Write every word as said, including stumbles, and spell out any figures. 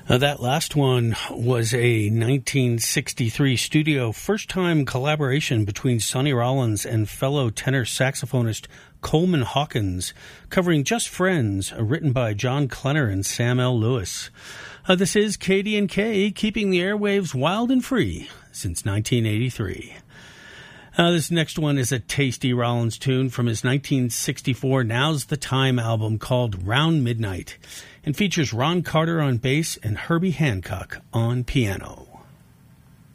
Uh, that last one was a nineteen sixty-three studio first-time collaboration between Sonny Rollins and fellow tenor saxophonist Coleman Hawkins, covering Just Friends, uh, written by John Klenner and Sam L. Lewis. Uh, this is K D and K, keeping the airwaves wild and free since nineteen eighty-three. Uh, this next one is a tasty Rollins tune from his nineteen sixty-four Now's the Time album called Round Midnight, and features Ron Carter on bass and Herbie Hancock on piano.